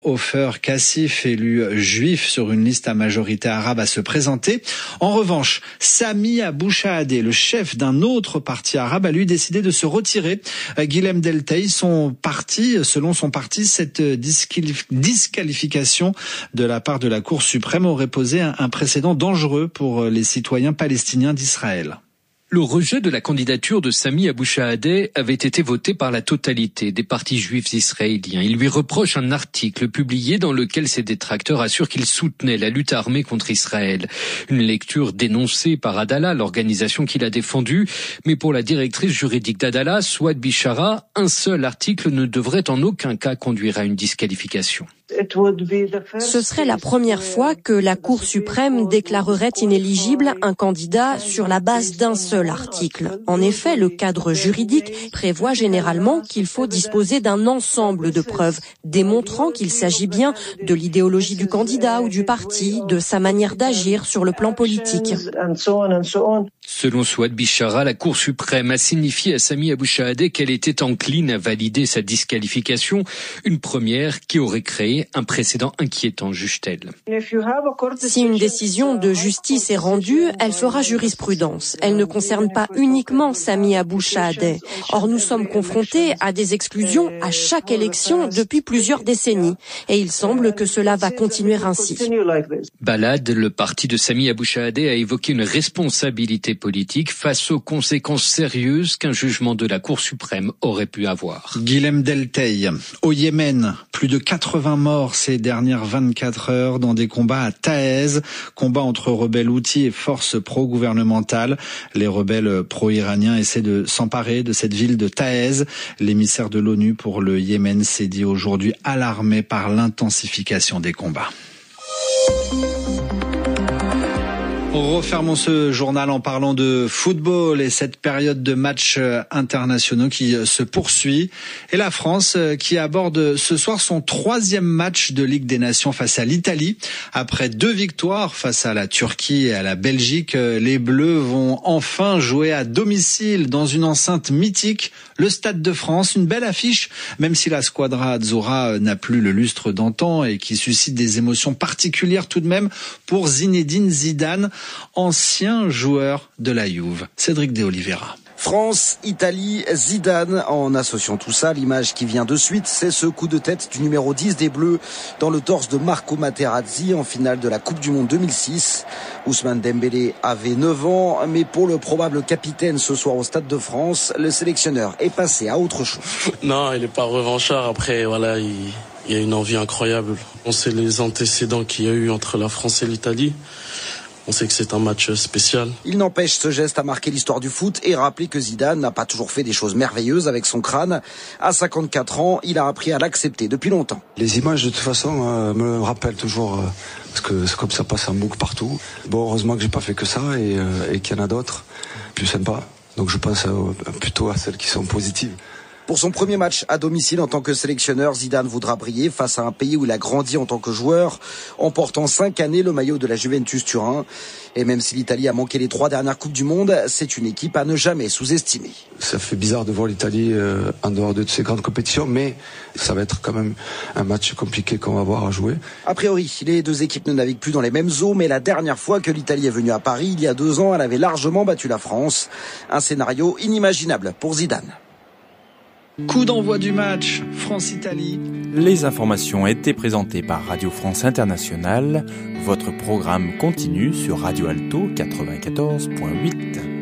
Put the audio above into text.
Ofer Kassif, élu juif sur une liste à majorité arabe, à se présenter. En revanche, Sami Abou Shahadeh, le chef d'un autre parti arabe, a lui décidé de se retirer. Guilhem Deltey, selon son parti, cette disqualification de la part de la Cour suprême aurait posé un précédent dangereux pour les citoyens palestiniens d'Israël. Le rejet de la candidature de Sami Abou Shahadeh avait été voté par la totalité des partis juifs israéliens. Il lui reproche un article publié dans lequel ses détracteurs assurent qu'il soutenait la lutte armée contre Israël. Une lecture dénoncée par Adalah, l'organisation qu'il a défendue. Mais pour la directrice juridique d'Adalah, Souad Bishara, un seul article ne devrait en aucun cas conduire à une disqualification. Ce serait la première fois que la Cour suprême déclarerait inéligible un candidat sur la base d'un seul article. En effet, le cadre juridique prévoit généralement qu'il faut disposer d'un ensemble de preuves démontrant qu'il s'agit bien de l'idéologie du candidat ou du parti, de sa manière d'agir sur le plan politique. Selon Souad Bishara, la Cour suprême a signifié à Sami Abou Shahadeh qu'elle était encline à valider sa disqualification, une première qui aurait créé un précédent inquiétant, juge-t-elle. Si une décision de justice est rendue, elle fera jurisprudence. Elle ne concerne pas uniquement Sami Abou Shahadeh. Or, nous sommes confrontés à des exclusions à chaque élection depuis plusieurs décennies. Et il semble que cela va continuer ainsi. Balad, le parti de Sami Abou Shahadeh, a évoqué une responsabilité politique face aux conséquences sérieuses qu'un jugement de la Cour suprême aurait pu avoir. Guilhem Deltey, au Yémen, plus de 80 morts ces dernières 24 heures dans des combats à Taez, combats entre rebelles houthis et forces pro-gouvernementales. Les rebelles pro-iraniens essaient de s'emparer de cette ville de Taez. L'émissaire de l'ONU pour le Yémen s'est dit aujourd'hui alarmé par l'intensification des combats. Refermons ce journal en parlant de football et cette période de matchs internationaux qui se poursuit. Et la France qui aborde ce soir son 3e match de Ligue des Nations face à l'Italie. Après 2 victoires face à la Turquie et à la Belgique, les Bleus vont enfin jouer à domicile dans une enceinte mythique, le Stade de France. Une belle affiche, même si la Squadra Azzurra n'a plus le lustre d'antan et qui suscite des émotions particulières tout de même pour Zinedine Zidane, ancien joueur de la Juve. Cédric de Oliveira. France, Italie, Zidane. En associant tout ça, l'image qui vient de suite, c'est ce coup de tête du numéro 10 des Bleus dans le torse de Marco Materazzi en finale de la Coupe du Monde 2006. Ousmane Dembélé avait 9 ans, mais pour le probable capitaine ce soir au Stade de France, le sélectionneur est passé à autre chose. Non, il n'est pas revanchard. Après, voilà, il y a une envie incroyable. On sait les antécédents qu'il y a eu entre la France et l'Italie. On sait que c'est un match spécial. Il n'empêche, ce geste a marqué l'histoire du foot et rappelé que Zidane n'a pas toujours fait des choses merveilleuses avec son crâne. À 54 ans, il a appris à l'accepter depuis longtemps. Les images, de toute façon, me rappellent toujours, parce que c'est comme ça passe en boucle partout. Bon, heureusement que j'ai pas fait que ça et qu'il y en a d'autres plus sympas. Donc je pense plutôt à celles qui sont positives. Pour son premier match à domicile en tant que sélectionneur, Zidane voudra briller face à un pays où il a grandi en tant que joueur, en portant 5 années le maillot de la Juventus Turin. Et même si l'Italie a manqué les 3 dernières Coupes du Monde, c'est une équipe à ne jamais sous-estimer. Ça fait bizarre de voir l'Italie en dehors de ces grandes compétitions, mais ça va être quand même un match compliqué qu'on va avoir à jouer. A priori, les 2 équipes ne naviguent plus dans les mêmes eaux, mais la dernière fois que l'Italie est venue à Paris, il y a 2 ans, elle avait largement battu la France. Un scénario inimaginable pour Zidane. Coup d'envoi du match, France-Italie. Les informations étaient présentées par Radio France Internationale. Votre programme continue sur Radio Alto 94.8.